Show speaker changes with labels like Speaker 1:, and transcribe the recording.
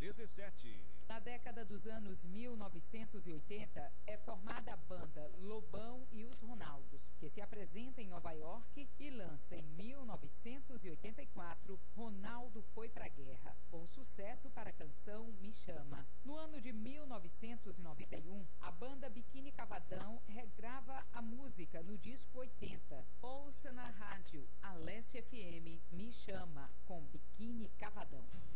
Speaker 1: 17.
Speaker 2: Na década dos anos 1980, é formada a banda Lobão e os Ronaldos, que se apresenta em Nova York e lança em 1984 Ronaldo Foi Pra Guerra, com sucesso para a canção Me Chama. No ano de 1991, a banda Biquíni Cavadão regrava a música no disco 80. Ouça na rádio Alesse FM Me Chama, com Biquíni Cavadão.